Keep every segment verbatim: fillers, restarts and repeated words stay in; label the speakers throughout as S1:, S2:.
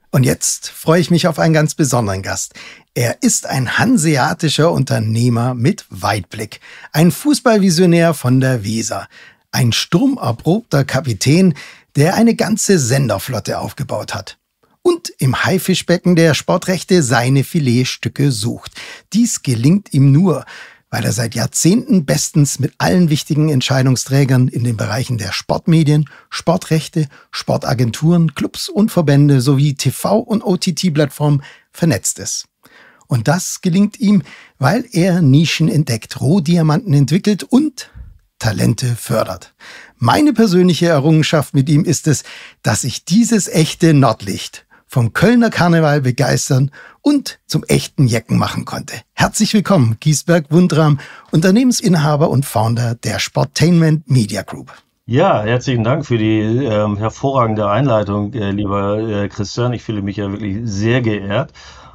S1: Und jetzt freue ich mich auf einen ganz besonderen Gast. Er ist ein hanseatischer Unternehmer mit Weitblick, ein Fußballvisionär von der Weser, ein sturmerprobter Kapitän, der eine ganze Senderflotte aufgebaut hat und im Haifischbecken der Sportrechte seine Filetstücke sucht. Dies gelingt ihm nur, weil er seit Jahrzehnten bestens mit allen wichtigen Entscheidungsträgern in den Bereichen der Sportmedien, Sportrechte, Sportagenturen, Clubs und Verbände sowie T V- und O T T-Plattformen vernetzt ist. Und das gelingt ihm, weil er Nischen entdeckt, Rohdiamanten entwickelt und Talente fördert. Meine persönliche Errungenschaft mit ihm ist es, dass ich dieses echte Nordlicht vom Kölner Karneval begeistern und zum echten Jecken machen konnte. Herzlich willkommen, Giesberg Wundram, Unternehmensinhaber und Founder der Sportainment Media Group.
S2: Ja, herzlichen Dank für die ähm, hervorragende Einleitung, äh, lieber äh, Christian. Ich fühle mich ja wirklich sehr geehrt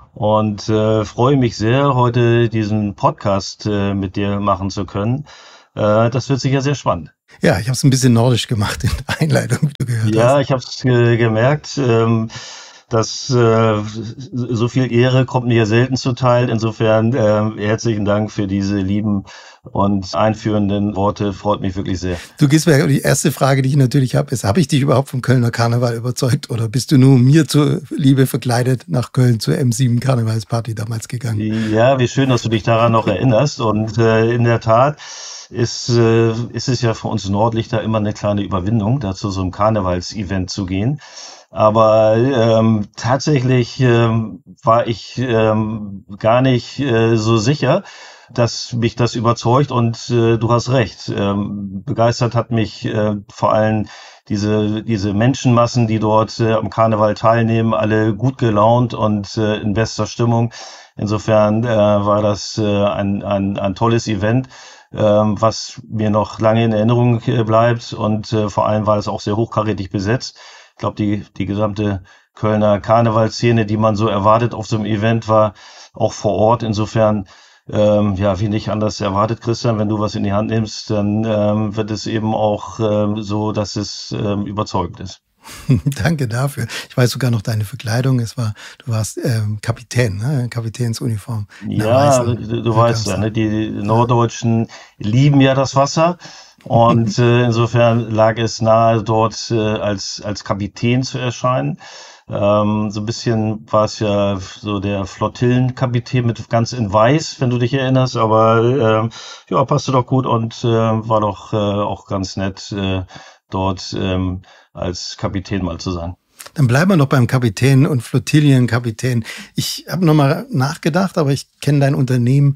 S2: und äh, freue mich sehr, heute diesen Podcast äh, mit dir machen zu können. Äh, das wird sicher sehr spannend.
S1: Ja, ich habe es ein bisschen nordisch gemacht in der Einleitung, wie du gehört
S2: ja,
S1: hast.
S2: Ja, ich habe es äh, gemerkt. Ähm, Das, äh, so viel Ehre kommt mir selten zuteil. Insofern äh, herzlichen Dank für diese lieben und einführenden Worte. Freut mich wirklich sehr.
S1: Du Giesberg, die erste Frage, die ich natürlich habe, ist, habe ich dich überhaupt vom Kölner Karneval überzeugt oder bist du nur mir zur Liebe verkleidet nach Köln zur M sieben Karnevalsparty damals gegangen?
S2: Ja, wie schön, dass du dich daran noch erinnerst. Und äh, in der Tat ist, äh, ist es ja für uns Nordlichter immer eine kleine Überwindung, da zu so einem Karnevalsevent zu gehen. Aber ähm, tatsächlich ähm, war ich ähm, gar nicht äh, so sicher, dass mich das überzeugt und äh, du hast recht. Ähm, begeistert hat mich äh, vor allem diese diese Menschenmassen, die dort äh, am Karneval teilnehmen, alle gut gelaunt und äh, in bester Stimmung. Insofern äh, war das äh, ein, ein, ein tolles Event, ähm, was mir noch lange in Erinnerung äh, bleibt und äh, vor allem war es auch sehr hochkarätig besetzt. Ich glaube, die, die gesamte Kölner Karnevalsszene, die man so erwartet auf so einem Event, war auch vor Ort. Insofern, ähm, ja, wie nicht anders erwartet, Christian, wenn du was in die Hand nimmst, dann ähm, wird es eben auch ähm, so, dass es ähm, überzeugend ist.
S1: Danke dafür. Ich weiß sogar noch deine Verkleidung. Es war, du warst ähm, Kapitän, ne? Kapitänsuniform.
S2: Ja, du, du weißt ja, ne? Die Norddeutschen lieben ja das Wasser. Und äh, insofern lag es nahe, dort äh, als als Kapitän zu erscheinen. Ähm, so ein bisschen war es ja so der Flotillenkapitän mit ganz in Weiß, wenn du dich erinnerst. Aber ähm, ja, passte doch gut und äh, war doch äh, auch ganz nett, äh, dort ähm, als Kapitän mal zu sein.
S1: Dann bleiben wir noch beim Kapitän und Flotillenkapitän. Ich habe nochmal nachgedacht, aber ich kenne dein Unternehmen.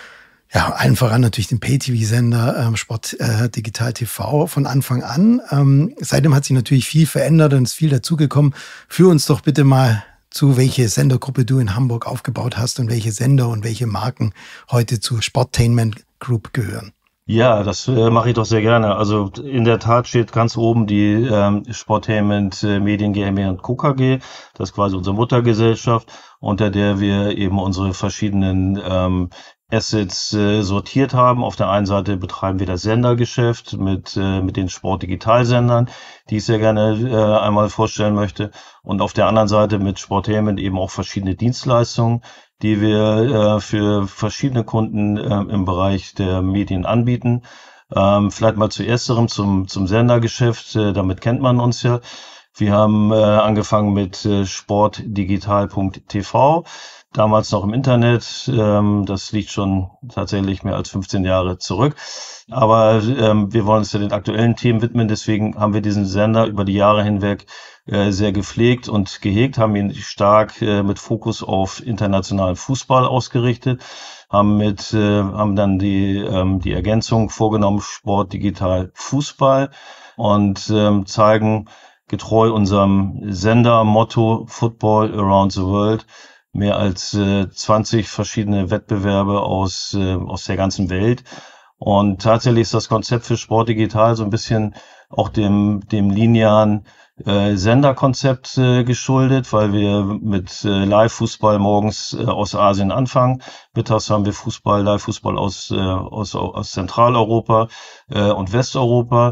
S1: Ja, allen voran natürlich den Pay-T V-Sender ähm, Sport äh, Digital T V von Anfang an. Ähm, seitdem hat sich natürlich viel verändert und ist viel dazugekommen. Führ uns doch bitte mal zu, welche Sendergruppe du in Hamburg aufgebaut hast und welche Sender und welche Marken heute zur Sportainment Group gehören.
S2: Ja, das äh, mache ich doch sehr gerne. Also in der Tat steht ganz oben die ähm, Sportainment äh, Medien GmbH und Co. K G. Das ist quasi unsere Muttergesellschaft, unter der wir eben unsere verschiedenen ähm, Assets äh, sortiert haben. Auf der einen Seite betreiben wir das Sendergeschäft mit äh, mit den Sportdigitalsendern, die ich sehr gerne äh, einmal vorstellen möchte. Und auf der anderen Seite mit Sportainment eben auch verschiedene Dienstleistungen, die wir äh, für verschiedene Kunden äh, im Bereich der Medien anbieten. Ähm, vielleicht mal zu ersterem, zum zum Sendergeschäft. Äh, damit kennt man uns ja. Wir haben äh, angefangen mit äh, sportdigital punkt t v. Damals noch im Internet, ähm, das liegt schon tatsächlich mehr als fünfzehn Jahre zurück. Aber ähm, wir wollen uns ja den aktuellen Themen widmen, deswegen haben wir diesen Sender über die Jahre hinweg äh, sehr gepflegt und gehegt, haben ihn stark äh, mit Fokus auf internationalen Fußball ausgerichtet, haben mit äh, haben dann die ähm, die Ergänzung vorgenommen, Sport digital Fußball und ähm, zeigen getreu unserem Sendermotto Football Around the World mehr als äh, zwanzig verschiedene Wettbewerbe aus äh, aus der ganzen Welt. Und tatsächlich ist das Konzept für Sport Digital so ein bisschen auch dem dem linearen äh, Senderkonzept äh, geschuldet, weil wir mit äh, Live-Fußball morgens äh, aus Asien anfangen. Mittags haben wir Fußball, Live-Fußball aus, äh, aus aus Zentraleuropa äh, und Westeuropa.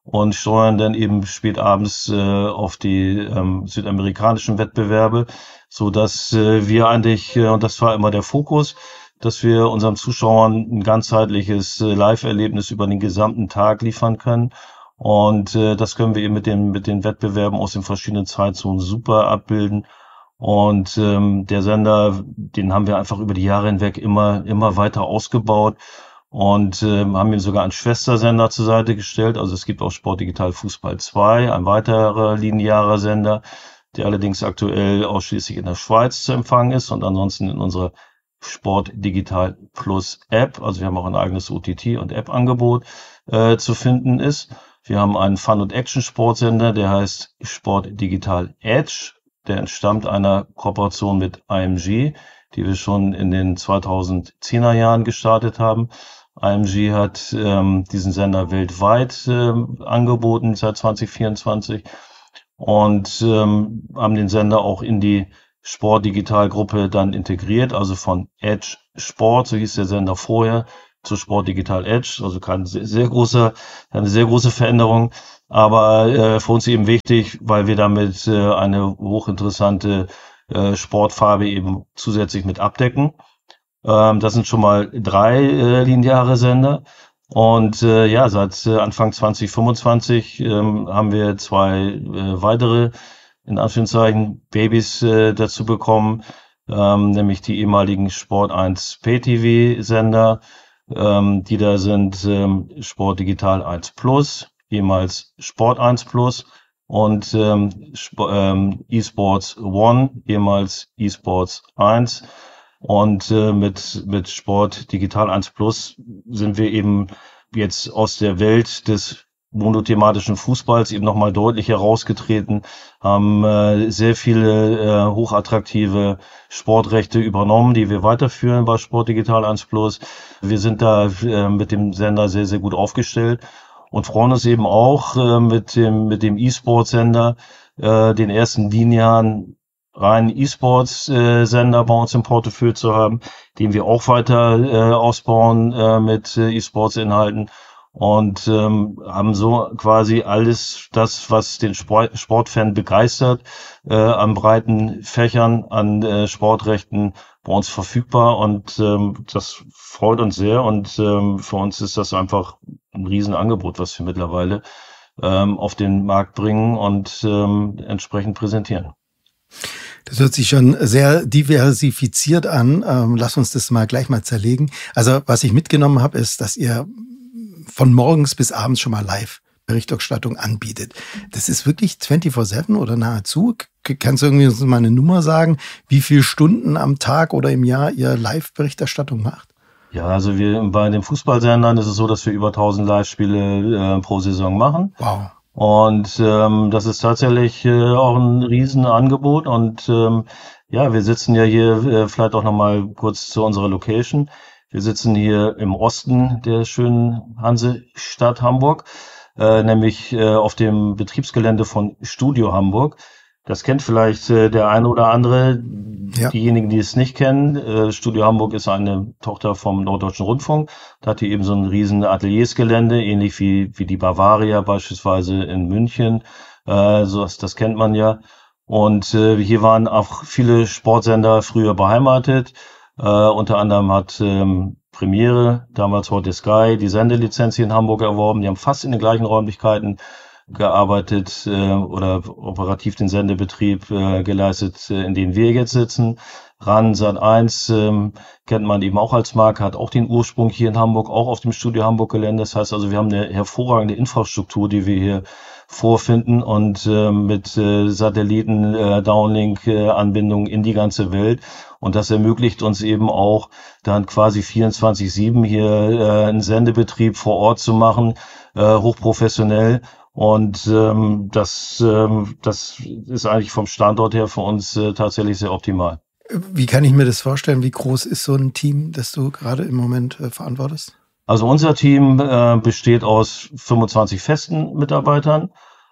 S2: und steuern dann eben spät abends äh, auf die ähm, südamerikanischen Wettbewerbe, so dass äh, wir eigentlich, äh, und das war immer der Fokus, dass wir unseren Zuschauern ein ganzheitliches äh, Live-Erlebnis über den gesamten Tag liefern können. Und äh, das können wir eben mit den mit den Wettbewerben aus den verschiedenen Zeitzonen super abbilden. Und ähm, der Sender, den haben wir einfach über die Jahre hinweg immer immer weiter ausgebaut und ähm, haben ihm sogar einen Schwestersender zur Seite gestellt. Also es gibt auch Sport Digital Fußball zwei, ein weiterer linearer Sender, der allerdings aktuell ausschließlich in der Schweiz zu empfangen ist und ansonsten in unserer Sport Digital Plus App, also wir haben auch ein eigenes O T T- und App-Angebot äh, zu finden ist. Wir haben einen Fun- und Action-Sportsender, der heißt Sport Digital Edge. Der entstammt einer Kooperation mit I M G, die wir schon in den zweitausendzehner Jahren gestartet haben. I M G hat ähm, diesen Sender weltweit ähm, angeboten seit zwanzig vierundzwanzig und ähm, haben den Sender auch in die Sport Digital Gruppe dann integriert, also von Edge Sport, so hieß der Sender vorher, zu Sport Digital Edge, also kein sehr, sehr großer, eine sehr große Veränderung, aber äh, für uns eben wichtig, weil wir damit äh, eine hochinteressante äh, Sportfarbe eben zusätzlich mit abdecken. Ähm, das sind schon mal drei äh, lineare Sender. Und äh, ja, seit äh, Anfang zwanzig fünfundzwanzig ähm, haben wir zwei äh, weitere, in Anführungszeichen, Babys äh, dazu bekommen, ähm, nämlich die ehemaligen Sport eins Pay T V-Sender, ähm, die da sind ähm, Sport Digital eins Plus, ehemals Sport eins Plus und ähm, Sp- ähm, eSports One, ehemals eSports eins. Und äh, mit mit Sport Digital eins Plus sind wir eben jetzt aus der Welt des monothematischen Fußballs eben nochmal deutlich herausgetreten, haben äh, sehr viele äh, hochattraktive Sportrechte übernommen, die wir weiterführen bei Sport Digital eins Plus. Wir sind da äh, mit dem Sender sehr, sehr gut aufgestellt und freuen uns eben auch äh, mit dem mit dem E-Sport-Sender äh, den ersten linearen reinen E-Sports-Sender bei uns im Portfolio zu haben, den wir auch weiter äh, ausbauen äh, mit äh, E-Sports-Inhalten und ähm, haben so quasi alles das, was den Sport, Sportfan begeistert, äh, an breiten Fächern, an äh, Sportrechten bei uns verfügbar und ähm, das freut uns sehr und ähm, für uns ist das einfach ein Riesenangebot, was wir mittlerweile ähm, auf den Markt bringen und ähm, entsprechend präsentieren.
S1: Das hört sich schon sehr diversifiziert an. Ähm, lass uns das mal gleich mal zerlegen. Also was ich mitgenommen habe, ist, dass ihr von morgens bis abends schon mal live Berichterstattung anbietet. Das ist wirklich vierundzwanzig sieben oder nahezu. K- Kannst du irgendwie uns mal eine Nummer sagen, wie viele Stunden am Tag oder im Jahr ihr Live-Berichterstattung macht?
S2: Ja, also wir bei den Fußballsendern ist es so, dass wir über tausend Live-Spiele äh, pro Saison machen.
S1: Wow.
S2: Und ähm, das ist tatsächlich äh, auch ein Riesenangebot. Und ähm, ja, wir sitzen ja hier äh, vielleicht auch nochmal kurz zu unserer Location. Wir sitzen hier im Osten der schönen Hansestadt Hamburg, äh, nämlich äh, auf dem Betriebsgelände von Studio Hamburg. Das kennt vielleicht äh, der eine oder andere.
S1: Ja.
S2: Diejenigen, die es nicht kennen, äh, Studio Hamburg ist eine Tochter vom Norddeutschen Rundfunk. Da hat die eben so ein riesen Ateliersgelände, ähnlich wie wie die Bavaria beispielsweise in München. Äh, so das, das kennt man ja. Und äh, hier waren auch viele Sportsender früher beheimatet. Äh, unter anderem hat ähm, Premiere, damals heute Sky, die Sendelizenz hier in Hamburg erworben. Die haben fast in den gleichen Räumlichkeiten gearbeitet äh, oder operativ den Sendebetrieb äh, geleistet, äh, in denen wir jetzt sitzen. RAN Sat eins ähm, kennt man eben auch als Marke, hat auch den Ursprung hier in Hamburg, auch auf dem Studio Hamburg Gelände. Das heißt also, wir haben eine hervorragende Infrastruktur, die wir hier vorfinden und äh, mit äh, Satelliten, äh, Downlink-Anbindungen in die ganze Welt. Und das ermöglicht uns eben auch, dann quasi vierundzwanzig sieben hier äh, einen Sendebetrieb vor Ort zu machen, äh, hochprofessionell. Und ähm, das, ähm, das ist eigentlich vom Standort her für uns äh, tatsächlich sehr optimal.
S1: Wie kann ich mir das vorstellen? Wie groß ist so ein Team, das du gerade im Moment äh, verantwortest?
S2: Also unser Team äh, besteht aus fünfundzwanzig festen Mitarbeitern.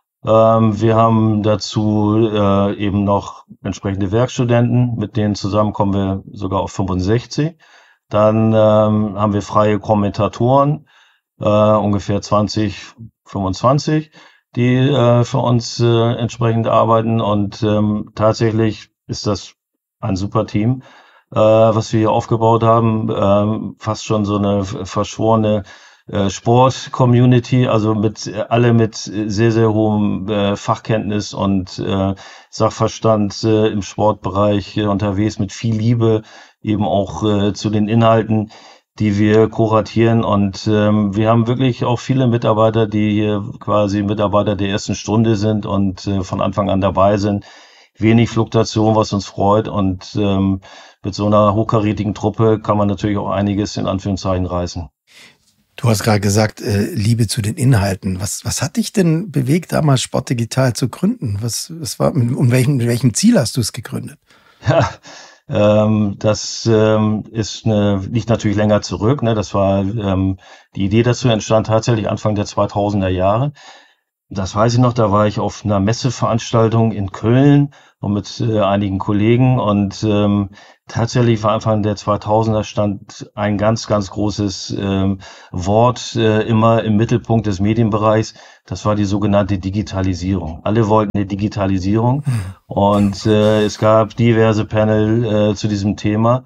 S2: Ähm, wir haben dazu äh, eben noch entsprechende Werkstudenten, mit denen zusammen kommen wir sogar auf fünfundsechzig. Dann ähm, haben wir freie Kommentatoren, äh, ungefähr zwanzig fünfundzwanzig, die äh, für uns äh, entsprechend arbeiten und ähm, tatsächlich ist das ein super Team, äh, was wir hier aufgebaut haben, ähm, fast schon so eine verschworene äh, Sport-Community, also mit äh, alle mit sehr, sehr hohem äh, Fachkenntnis und äh, Sachverstand äh, im Sportbereich äh, unterwegs, mit viel Liebe eben auch äh, zu den Inhalten, die wir kuratieren. Und ähm, wir haben wirklich auch viele Mitarbeiter, die hier quasi Mitarbeiter der ersten Stunde sind und äh, von Anfang an dabei sind. Wenig Fluktuation, was uns freut. Und ähm, mit so einer hochkarätigen Truppe kann man natürlich auch einiges in Anführungszeichen reißen.
S1: Du hast gerade gesagt, äh, Liebe zu den Inhalten. Was, was hat dich denn bewegt, damals Sport Digital zu gründen? Was, was war, mit, um welchem, mit welchem Ziel hast du es gegründet?
S2: Ja, ähm, das ähm, ist eine, liegt natürlich länger zurück. Ne? Das war ähm, die Idee dazu entstand tatsächlich Anfang der zweitausender Jahre. Das weiß ich noch, da war ich auf einer Messeveranstaltung in Köln und mit äh, einigen Kollegen und ähm, tatsächlich war Anfang der zweitausender stand ein ganz, ganz großes ähm, Wort äh, immer im Mittelpunkt des Medienbereichs. Das war die sogenannte Digitalisierung. Alle wollten eine Digitalisierung und äh, es gab diverse Panel äh, zu diesem Thema.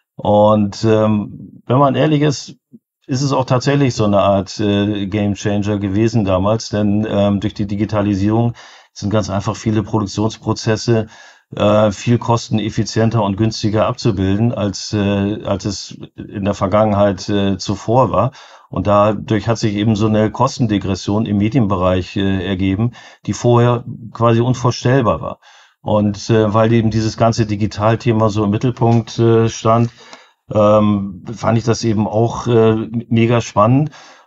S2: Und ähm, wenn man ehrlich ist, ist es auch tatsächlich so eine Art äh, Game Changer gewesen damals, denn ähm, durch die Digitalisierung sind ganz einfach viele Produktionsprozesse äh, viel kosteneffizienter und günstiger abzubilden, als äh, als es in der Vergangenheit äh, zuvor war. Und dadurch hat sich eben so eine Kostendegression im Medienbereich äh, ergeben, die vorher quasi unvorstellbar war. Und äh, weil eben dieses ganze Digitalthema so im Mittelpunkt äh, stand, ähm, fand ich das eben auch äh, mega spannend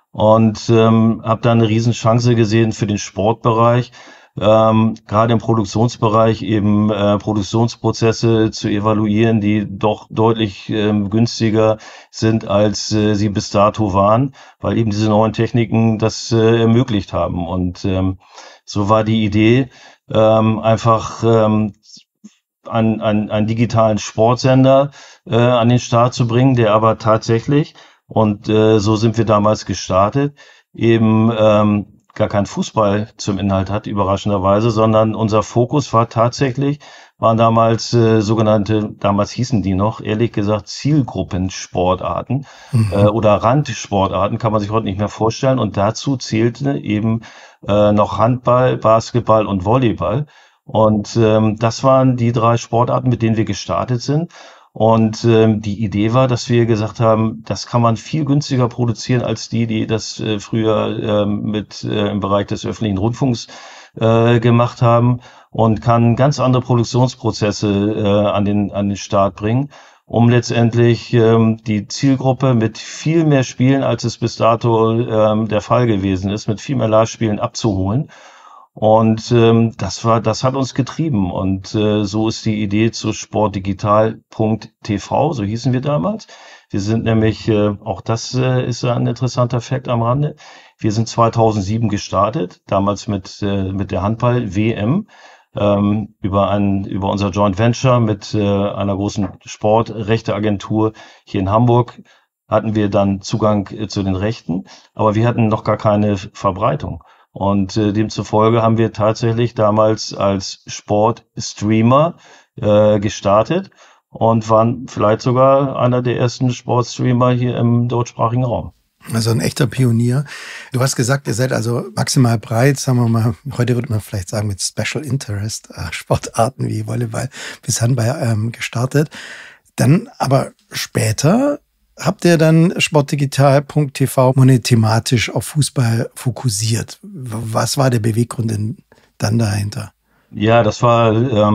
S2: und ähm, habe da eine Riesenchance gesehen für den Sportbereich, ähm, gerade im Produktionsbereich eben äh, Produktionsprozesse zu evaluieren, die doch deutlich ähm, günstiger sind, als äh, sie bis dato waren, weil eben diese neuen Techniken das äh, ermöglicht haben. Und ähm, so war die Idee, ähm, einfach ähm, einen, einen, einen digitalen Sportsender äh, an den Start zu bringen, der aber tatsächlich, und äh, so sind wir damals gestartet, eben ähm, gar keinen Fußball zum Inhalt hat, überraschenderweise, sondern unser Fokus war tatsächlich, waren damals äh, sogenannte, damals hießen die noch, ehrlich gesagt, Zielgruppensportarten mhm. äh, oder Randsportarten, kann man sich heute nicht mehr vorstellen. Und dazu zählte eben äh, noch Handball, Basketball und Volleyball. Und ähm, das waren die drei Sportarten, mit denen wir gestartet sind. Und ähm, die Idee war, dass wir gesagt haben, das kann man viel günstiger produzieren als die, die das äh, früher äh, mit äh, im Bereich des öffentlichen Rundfunks äh, gemacht haben und kann ganz andere Produktionsprozesse äh, an den an den Start bringen, um letztendlich ähm, die Zielgruppe mit viel mehr Spielen, als es bis dato ähm, der Fall gewesen ist, mit viel mehr Live-Spielen abzuholen. Und ähm, das war, das hat uns getrieben. Und äh, so ist die Idee zu sportdigital punkt t v, so hießen wir damals. Wir sind nämlich, äh, auch das äh, ist ein interessanter Fakt am Rande, wir sind zweitausendsieben gestartet, damals mit äh, mit der Handball-W M, ähm, über ein über unser Joint Venture mit äh, einer großen Sportrechteagentur hier in Hamburg hatten wir dann Zugang äh, zu den Rechten, aber wir hatten noch gar keine Verbreitung. Und äh, demzufolge haben wir tatsächlich damals als Sportstreamer äh, gestartet und waren vielleicht sogar einer der ersten Sportstreamer hier im deutschsprachigen Raum.
S1: Also ein echter Pionier. Du hast gesagt, ihr seid also maximal breit, sagen wir mal, heute würde man vielleicht sagen mit Special Interest, äh, Sportarten wie Volleyball bis Handball ähm, gestartet. Dann aber später habt ihr dann sportdigital punkt t v thematisch auf Fußball fokussiert? Was war der Beweggrund denn dann dahinter?
S2: Ja, das war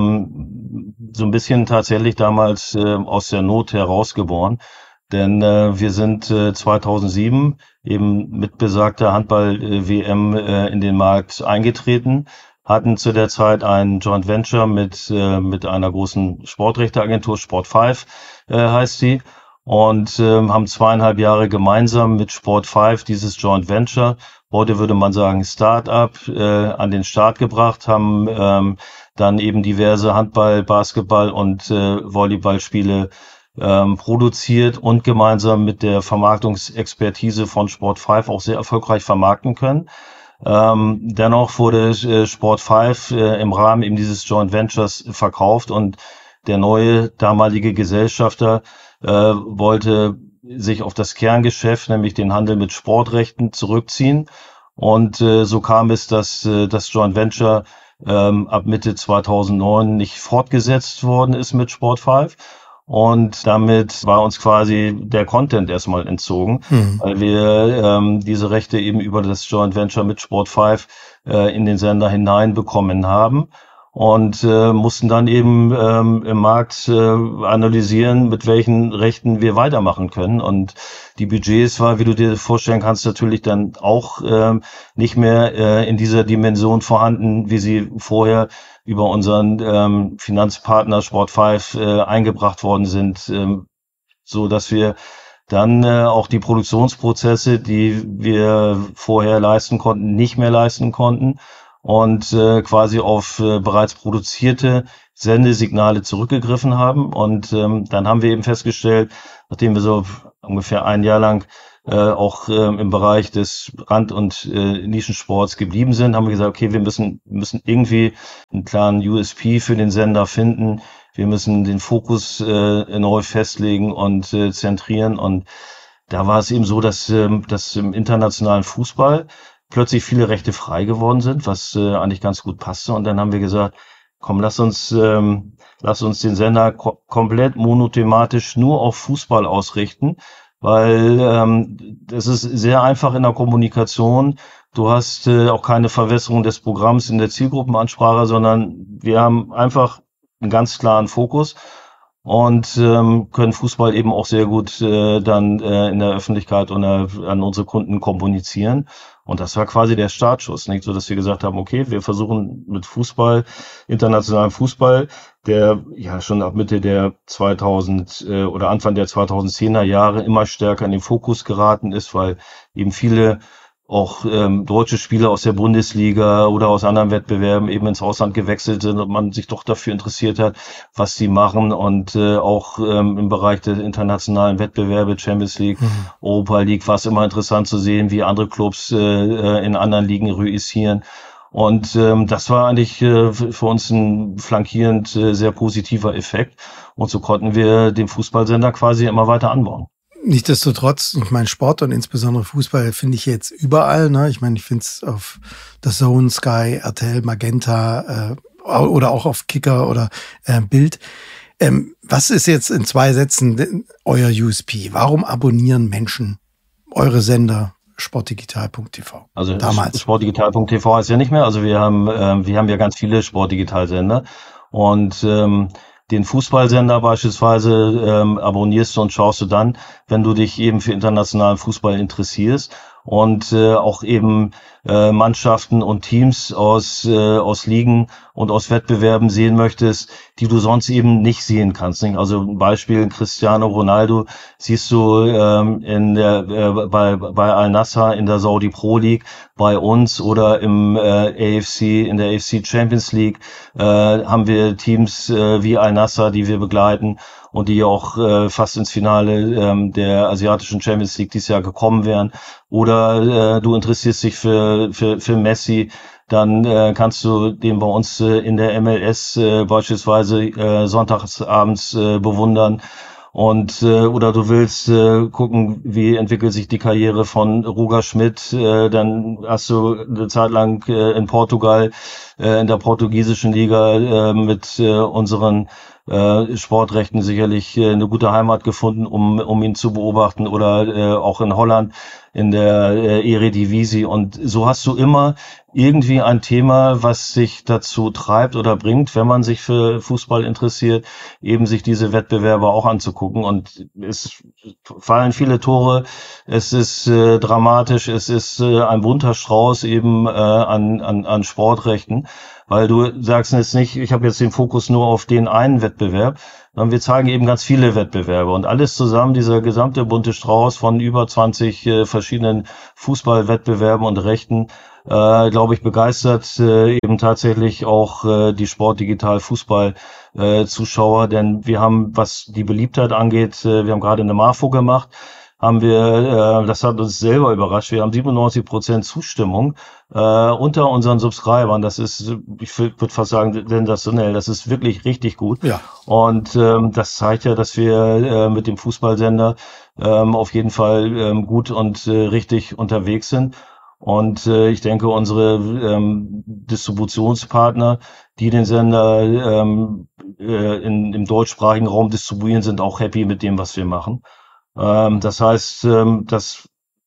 S2: ähm, so ein bisschen tatsächlich damals äh, aus der Not herausgeboren. Denn äh, wir sind äh, zweitausendsieben eben mit besagter Handball-W M äh, in den Markt eingetreten, hatten zu der Zeit ein Joint Venture mit äh, mit einer großen Sportrechteagentur, Sport fünf äh, heißt sie, und äh, haben zweieinhalb Jahre gemeinsam mit Sport fünf dieses Joint Venture, heute würde man sagen Start-up, äh, an den Start gebracht, haben ähm, dann eben diverse Handball-, Basketball- und äh, Volleyballspiele ähm, produziert und gemeinsam mit der Vermarktungsexpertise von Sport fünf auch sehr erfolgreich vermarkten können. Ähm, dennoch wurde äh, Sport fünf äh, im Rahmen eben dieses Joint Ventures verkauft und der neue damalige Gesellschafter äh, wollte sich auf das Kerngeschäft, nämlich den Handel mit Sportrechten, zurückziehen. Und äh, so kam es, dass äh, das Joint Venture ähm, ab Mitte zweitausendneun nicht fortgesetzt worden ist mit Sport fünf. Und damit war uns quasi der Content erstmal entzogen, mhm. weil wir ähm, diese Rechte eben über das Joint Venture mit Sport fünf äh, in den Sender hineinbekommen haben. Und äh, mussten dann eben ähm, im Markt äh, analysieren, mit welchen Rechten wir weitermachen können. Und die Budgets war, wie du dir vorstellen kannst, natürlich dann auch äh, nicht mehr äh, in dieser Dimension vorhanden, wie sie vorher über unseren ähm, Finanzpartner Sport fünf äh, eingebracht worden sind, ähm, so dass wir dann äh, auch die Produktionsprozesse, die wir vorher leisten konnten, nicht mehr leisten konnten. Und äh, quasi auf äh, bereits produzierte Sendesignale zurückgegriffen haben. Und ähm, dann haben wir eben festgestellt, nachdem wir so ungefähr ein Jahr lang äh, auch äh, im Bereich des Rand- und äh, Nischensports geblieben sind, haben wir gesagt, okay, wir müssen müssen irgendwie einen klaren U S P für den Sender finden. Wir müssen den Fokus äh, neu festlegen und äh, zentrieren. Und da war es eben so, dass, äh, dass im internationalen Fußball plötzlich viele Rechte frei geworden sind, was äh, eigentlich ganz gut passte. Und dann haben wir gesagt, komm, lass uns, ähm, lass uns den Sender ko- komplett monothematisch nur auf Fußball ausrichten, weil ähm, das ist sehr einfach in der Kommunikation. Du hast äh, auch keine Verwässerung des Programms in der Zielgruppenansprache, sondern wir haben einfach einen ganz klaren Fokus und ähm, können Fußball eben auch sehr gut äh, dann äh, in der Öffentlichkeit und äh, an unsere Kunden kommunizieren. Und das war quasi der Startschuss, nicht so, dass wir gesagt haben, okay, wir versuchen mit Fußball, internationalem Fußball, der ja schon ab Mitte der zweitausend äh, oder Anfang der zweitausendzehner Jahre immer stärker in den Fokus geraten ist, weil eben viele auch ähm, deutsche Spieler aus der Bundesliga oder aus anderen Wettbewerben eben ins Ausland gewechselt sind und man sich doch dafür interessiert hat, was sie machen. Und äh, auch ähm, im Bereich der internationalen Wettbewerbe, Champions League, mhm. Europa League, war es immer interessant zu sehen, wie andere Clubs äh, in anderen Ligen reüssieren. Und ähm, das war eigentlich äh, für uns ein flankierend äh, sehr positiver Effekt. Und so konnten wir den Fußballsender quasi immer weiter anbauen.
S1: Nichtsdestotrotz, ich meine, Sport und insbesondere Fußball finde ich jetzt überall. Ne? Ich meine, ich finde es auf The Zone, Sky, R T L, Magenta äh, oder auch auf Kicker oder äh, Bild. Ähm, was ist jetzt in zwei Sätzen euer U S P? Warum abonnieren Menschen eure Sender sportdigital punkt t v?
S2: Also damals. sportdigital punkt t v heißt ja nicht mehr. Also wir haben, äh, wir haben ja ganz viele Sportdigital-Sender und ähm, den Fußballsender beispielsweise ähm, abonnierst du und schaust du dann, wenn du dich eben für internationalen Fußball interessierst und äh, auch eben äh, Mannschaften und Teams aus äh, aus Ligen und aus Wettbewerben sehen möchtest, die du sonst eben nicht sehen kannst. Nicht? Also ein Beispiel, Cristiano Ronaldo siehst du ähm, in der äh, bei bei Al-Nassr in der Saudi Pro League, bei uns oder im äh, A F C in der A F C Champions League äh, haben wir Teams äh, wie Al-Nassr, die wir begleiten und die auch äh, fast ins Finale ähm, der asiatischen Champions League dieses Jahr gekommen wären. Oder äh, du interessierst dich für für für Messi, dann äh, kannst du den bei uns äh, in der M L S äh, beispielsweise äh, sonntagsabends äh, bewundern. Und äh, oder du willst äh, gucken, wie entwickelt sich die Karriere von Roger Schmidt, äh, dann hast du eine Zeit lang äh, in Portugal, äh, in der portugiesischen Liga äh, mit äh, unseren äh, Sportrechten sicherlich äh, eine gute Heimat gefunden, um um ihn zu beobachten, oder äh, auch in Holland in der äh, Eredivisie. Und so hast du immer irgendwie ein Thema, was sich dazu treibt oder bringt, wenn man sich für Fußball interessiert, eben sich diese Wettbewerbe auch anzugucken. Und es fallen viele Tore, es ist äh, dramatisch, es ist äh, ein bunter Strauß eben äh, an, an, an Sportrechten, weil du sagst jetzt nicht, ich habe jetzt den Fokus nur auf den einen Wettbewerb, sondern wir zeigen eben ganz viele Wettbewerbe und alles zusammen, dieser gesamte bunte Strauß von über zwanzig äh, verschiedenen Fußballwettbewerben und Rechten, äh, glaube ich, begeistert äh, eben tatsächlich auch äh, die Sportdigital-Fußball-Zuschauer, denn wir haben, was die Beliebtheit angeht, äh, wir haben gerade eine Marfo gemacht, haben wir, äh, das hat uns selber überrascht, wir haben siebenundneunzig Prozent Zustimmung äh, unter unseren Subscribern. Das ist, ich würde fast sagen, sensationell. Das ist wirklich richtig gut.
S1: Ja.
S2: Und ähm, das zeigt ja, dass wir äh, mit dem Fußballsender ähm, auf jeden Fall ähm, gut und äh, richtig unterwegs sind. Und äh, ich denke, unsere ähm, Distributionspartner, die den Sender ähm, äh, in, im deutschsprachigen Raum distribuieren, sind auch happy mit dem, was wir machen. Ähm, das heißt, ähm, das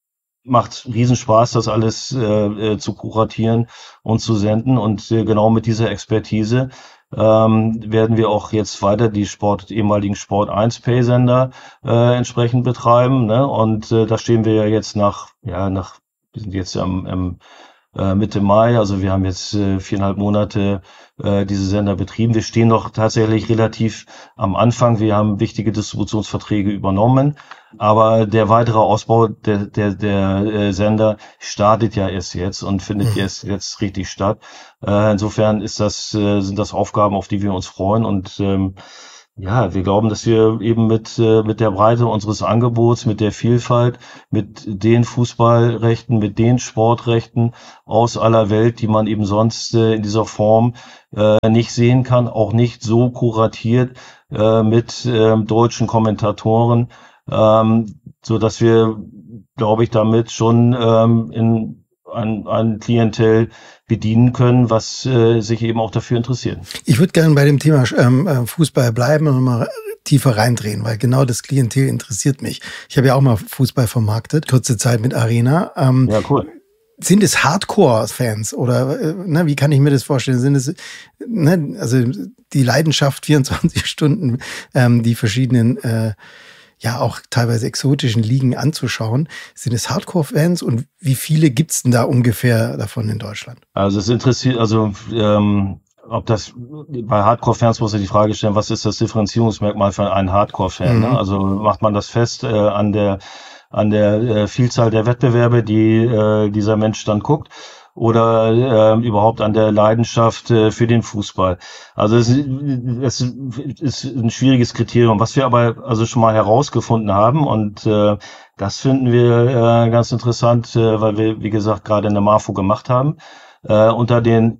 S2: macht Riesenspaß, das alles äh, zu kuratieren und zu senden. Und äh, genau mit dieser Expertise ähm, werden wir auch jetzt weiter die Sport, ehemaligen Sport eins Pay-Sender äh, entsprechend betreiben. Ne? Und äh, da stehen wir ja jetzt nach, ja, nach, wir sind jetzt am, am äh, Mitte Mai, also wir haben jetzt äh, viereinhalb Monate äh, diese Sender betrieben. Wir stehen noch tatsächlich relativ am Anfang. Wir haben wichtige Distributionsverträge übernommen, aber der weitere Ausbau der der der äh, Sender startet ja erst jetzt und findet mhm. erst jetzt richtig statt. Äh, insofern ist das äh, sind das Aufgaben, auf die wir uns freuen und ähm, ja, wir glauben, dass wir eben mit äh, mit der Breite unseres Angebots, mit der Vielfalt, mit den Fußballrechten, mit den Sportrechten aus aller Welt, die man eben sonst äh, in dieser Form äh, nicht sehen kann, auch nicht so kuratiert äh, mit äh, deutschen Kommentatoren, ähm, so dass wir, glaube ich, damit schon ähm, in ein, ein Klientel bedienen können, was äh, sich eben auch dafür interessiert.
S1: Ich würde gerne bei dem Thema ähm, Fußball bleiben und mal tiefer reindrehen, weil genau das Klientel interessiert mich. Ich habe ja auch mal Fußball vermarktet, kurze Zeit mit Arena. Ähm,
S2: ja, cool.
S1: Sind es Hardcore-Fans oder äh, ne, wie kann ich mir das vorstellen? Sind es ne, also die Leidenschaft vierundzwanzig Stunden, ähm, die verschiedenen äh, ja auch teilweise exotischen Ligen anzuschauen. Sind es Hardcore-Fans und wie viele gibt's denn da ungefähr davon in Deutschland?
S2: Also es interessiert, also ähm, ob das bei Hardcore-Fans muss ich die Frage stellen, was ist das Differenzierungsmerkmal für einen Hardcore-Fan? Mhm. Ne? Also macht man das fest äh, an der an der äh, Vielzahl der Wettbewerbe, die äh, dieser Mensch dann guckt? Oder äh, überhaupt an der Leidenschaft äh, für den Fußball. Also es, es ist ein schwieriges Kriterium, was wir aber also schon mal herausgefunden haben und äh, das finden wir äh, ganz interessant, äh, weil wir, wie gesagt, gerade eine MAFO gemacht haben. Äh, unter den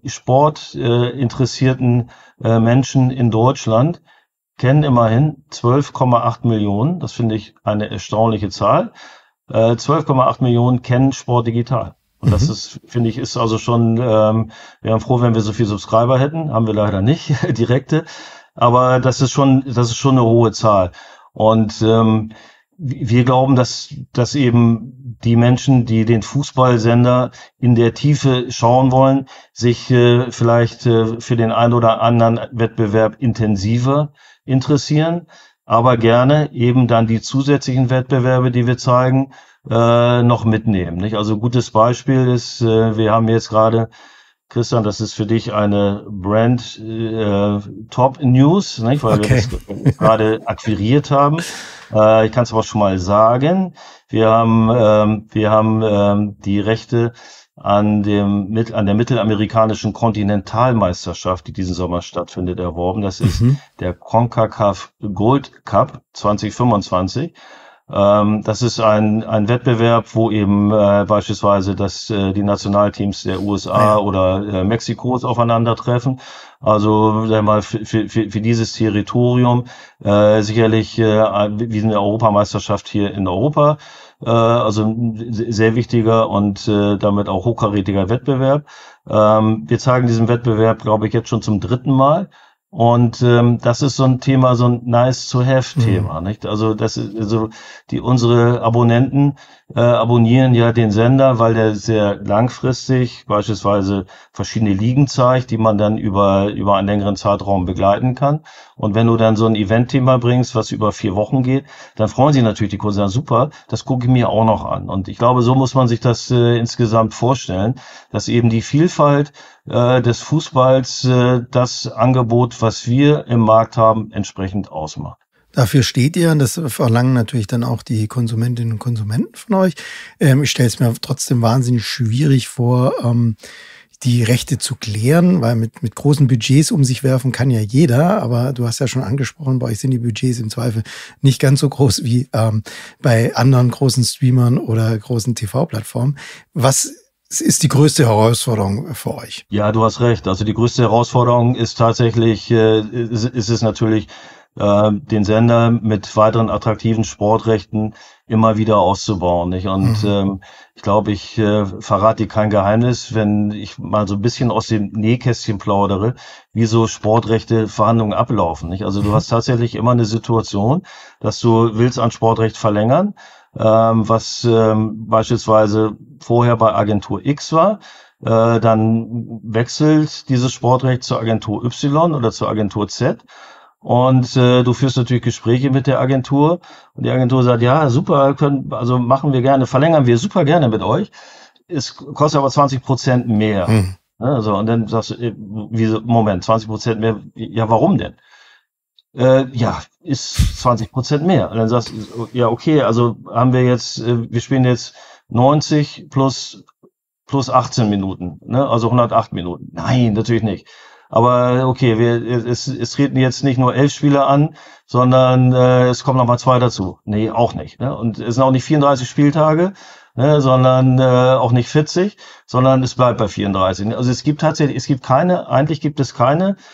S2: sportinteressierten äh, Menschen in Deutschland kennen immerhin zwölf Komma acht Millionen, das finde ich eine erstaunliche Zahl, äh, zwölf Komma acht Millionen kennen Sport digital. Und das ist, finde ich, ist also schon, ähm, wir wären froh, wenn wir so viele Subscriber hätten, haben wir leider nicht, direkte. Aber das ist schon, das ist schon eine hohe Zahl. Und ähm, wir glauben, dass, dass eben die Menschen, die den Fußballsender in der Tiefe schauen wollen, sich äh, vielleicht äh, für den einen oder anderen Wettbewerb intensiver interessieren, aber gerne eben dann die zusätzlichen Wettbewerbe, die wir zeigen, äh, noch mitnehmen. Nicht? Also gutes Beispiel ist, äh, wir haben jetzt gerade, Christian, das ist für dich eine Brand äh, Top News, nicht? Weil okay. wir das gerade akquiriert haben. Äh, ich kann es aber schon mal sagen. Wir haben, ähm, wir haben ähm, die Rechte an dem an der mittelamerikanischen Kontinentalmeisterschaft, die diesen Sommer stattfindet, erworben. Das ist mhm. der CONCACAF Gold Cup zwanzig fünfundzwanzig. Ähm, das ist ein ein Wettbewerb, wo eben äh, beispielsweise das äh, die Nationalteams der U S A ja. oder äh, Mexikos aufeinandertreffen. Also sagen wir mal für, für, für dieses Territorium äh, sicherlich äh, wie eine Europameisterschaft hier in Europa. Äh, also ein sehr wichtiger und äh, damit auch hochkarätiger Wettbewerb. Ähm, wir zeigen diesen Wettbewerb, glaube ich, jetzt schon zum dritten Mal. Und ähm, das ist so ein Thema, so ein Nice-to-have-Thema, mhm. nicht? Also das ist also die unsere Abonnenten äh, abonnieren ja den Sender, weil der sehr langfristig beispielsweise verschiedene Ligen zeigt, die man dann über über einen längeren Zeitraum begleiten kann. Und wenn du dann so ein Event-Thema bringst, was über vier Wochen geht, dann freuen sich natürlich die Kunden, sagen, super, das gucke ich mir auch noch an. Und ich glaube, so muss man sich das äh, insgesamt vorstellen, dass eben die Vielfalt äh, des Fußballs äh, das Angebot, was wir im Markt haben, entsprechend ausmacht.
S1: Dafür steht ihr, und das verlangen natürlich dann auch die Konsumentinnen und Konsumenten von euch. Ähm, ich stelle es mir trotzdem wahnsinnig schwierig vor, ähm, die Rechte zu klären, weil mit, mit großen Budgets um sich werfen kann ja jeder, aber du hast ja schon angesprochen, bei euch sind die Budgets im Zweifel nicht ganz so groß wie ähm, bei anderen großen Streamern oder großen T V-Plattformen. Was ist die größte Herausforderung für euch?
S2: Ja, du hast recht. Also die größte Herausforderung ist tatsächlich, äh, ist, ist es natürlich, äh, den Sender mit weiteren attraktiven Sportrechten immer wieder auszubauen, nicht? Und mhm. ähm, ich glaube, ich äh, verrate dir kein Geheimnis, wenn ich mal so ein bisschen aus dem Nähkästchen plaudere, wie so Sportrechte Verhandlungen ablaufen, nicht? Also du hast tatsächlich immer eine Situation, dass du willst ein Sportrecht verlängern, ähm, was ähm, beispielsweise vorher bei Agentur X war. Äh, dann wechselt dieses Sportrecht zur Agentur Y oder zur Agentur Z. Und äh, du führst natürlich Gespräche mit der Agentur und die Agentur sagt, ja, super, können, also machen wir gerne, verlängern wir super gerne mit euch. Es kostet aber zwanzig Prozent mehr. Hm. Also, und dann sagst du, wie, Moment, zwanzig Prozent mehr, ja, warum denn? Äh, ja, ist zwanzig Prozent mehr. Und dann sagst du, ja, okay, also haben wir jetzt, äh, wir spielen jetzt neunzig plus, plus achtzehn Minuten, ne? Also hundertacht Minuten. Nein, natürlich nicht. Aber okay, wir, es, es treten jetzt nicht nur elf Spieler an, sondern äh, es kommen noch mal zwei dazu. Nee, auch nicht. Ne? Und es sind auch nicht vierunddreißig Spieltage, ne, sondern äh, auch nicht vierzig, sondern es bleibt bei vierunddreißig. Also es gibt tatsächlich, es gibt keine, eigentlich gibt es keine